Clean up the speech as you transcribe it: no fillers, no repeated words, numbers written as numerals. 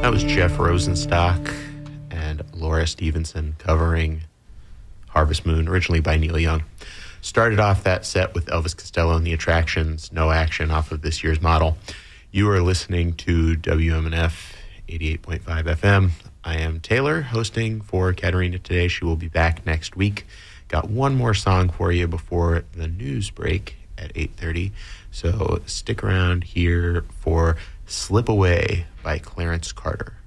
That was Jeff Rosenstock and Laura Stevenson covering Harvest Moon, originally by Neil Young. Started off that set with Elvis Costello and the Attractions, No Action, off of this year's model. You are listening to WMNF 88.5 FM. I am Taylor, hosting for Katerina today. She will be back next week. Got one more song for you before the news break at 8:30. So stick around here for Slip Away by Clarence Carter.